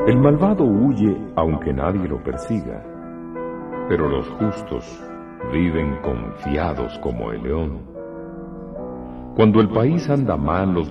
El malvado huye aunque nadie lo persiga, pero los justos viven confiados como el león. Cuando el país anda mal, los